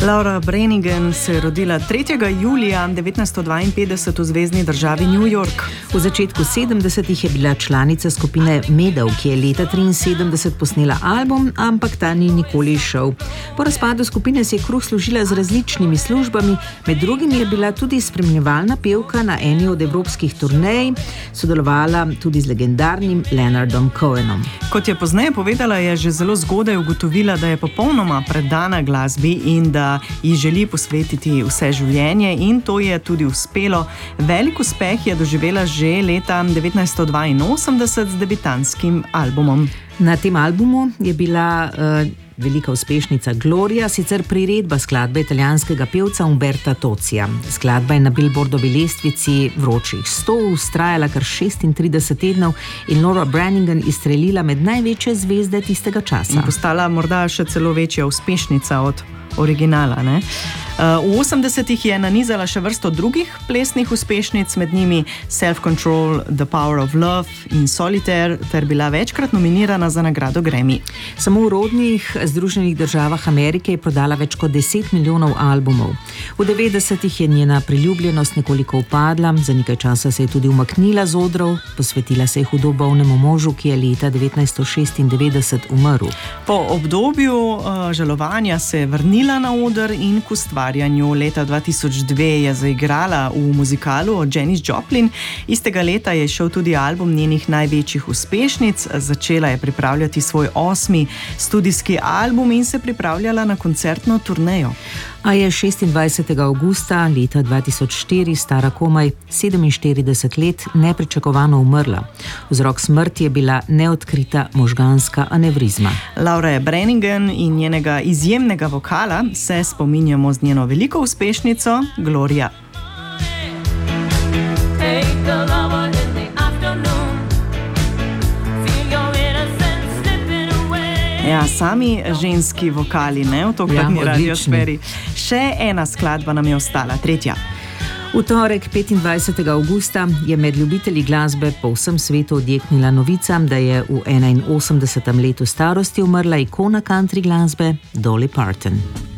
Laura Branigan se je rodila 3. julija 1952 v zvezni državi New York. V začetku 70-ih je bila članica skupine Meadow, ki je leta 1973 posnela album, ampak ta ni nikoli izšel. Po razpadu skupine si je kruh služila z različnimi službami, med drugim je bila tudi spremljevalna pevka na eni od evropskih turnej, sodelovala tudi z legendarnim Leonardom Cohenom. Kot je pozneje povedala, je že zelo zgodaj ugotovila, da je popolnoma predana glasbi in da ji želi posvetiti vse življenje, in to je tudi uspelo. Velik uspeh je doživela že leta 1982 z debitantskim albumom. Na tem albumu je bila velika uspešnica Gloria, sicer priredba skladbe italijanskega pevca Umberta Tozija. Skladba je na Billboardovi lestvici vročih 100 vztrajala kar 36 tednov in Laura Branigan izstrelila med največje zvezde tistega časa. In postala morda še celo večja uspešnica od originala, ne? V 80-ih je nanizala še vrsto drugih plesnih uspešnic, med njimi Self-Control, The Power of Love in Solitaire, ter bila večkrat nominirana za nagrado Grammy. Samo v rodnih Združenih državah Amerike je prodala več kot 10 milijonov albumov. V 90-ih je njena priljubljenost nekoliko upadla, za nekaj časa se je tudi umaknila z odrov, posvetila se je hudo bolnemu možu, ki je leta 1996 umrl. Po obdobju žalovanja se je vrnila na oder in k ustvarjanju. Leta 2002 je zaigrala v muzikalu o Janis Joplin. Istega leta je šel tudi album njenih največjih uspešnic. Začela je pripravljati svoj 8. studijski album in se pripravljala na koncertno turnejo. A je 26. avgusta leta 2004, stara komaj 47 let, nepričakovano umrla. Vzrok smrti je bila neodkrita možganska anevrizma. Laura Branigan in njenega izjemnega vokala se spominjamo z njeno veliko uspešnico Gloria. Ja, sami ženski vokali, ne, v tokratni radiosferi. Še ena skladba nam je ostala, 3. V torek 25. avgusta je med ljubitelji glasbe po vsem svetu odjeknila novica, da je v 81. letu starosti umrla ikona country glasbe Dolly Parton.